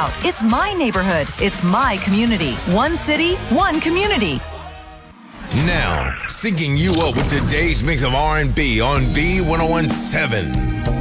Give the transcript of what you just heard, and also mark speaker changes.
Speaker 1: out. It's my neighborhood. It's my community. One city, one community.
Speaker 2: Now, syncing you up with today's mix of R&B on B1017.